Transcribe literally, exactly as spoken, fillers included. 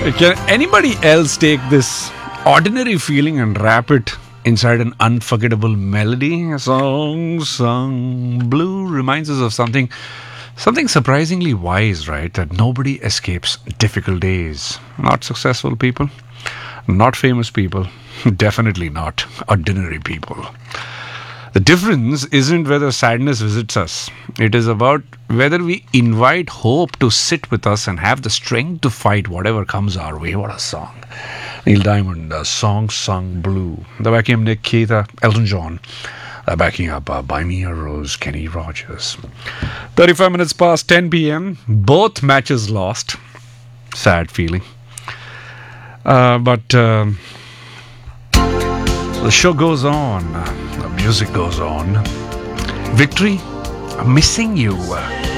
Can anybody else take this ordinary feeling and wrap it inside an unforgettable melody? A song sung blue reminds us of something something surprisingly wise, right? That nobody escapes difficult days. Not successful people, not famous people, definitely not ordinary people. The difference isn't whether sadness visits us. It is about whether we invite hope to sit with us and have the strength to fight whatever comes our way. What a song. Neil Diamond, a song sung blue. The backing up Nick Keith, uh, Elton John. The backing up uh, Buy Me a Rose, Kenny Rogers. thirty-five minutes past ten p.m. Both matches lost. Sad feeling. Uh, but uh, the show goes on. The music goes on. Victory, I'm missing you.